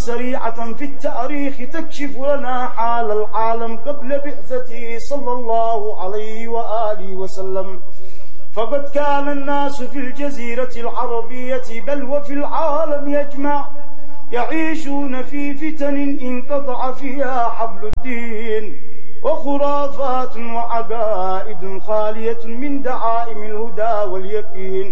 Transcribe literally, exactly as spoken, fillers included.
سريعة في التاريخ تكشف لنا حال العالم قبل بعثته صلى الله عليه وآله وسلم. فقد كان الناس في الجزيرة العربية بل وفي العالم يجمع يعيشون في فتن انقطع فيها حبل الدين، وخرافات وعقائد خالية من دعائم الهدى واليقين.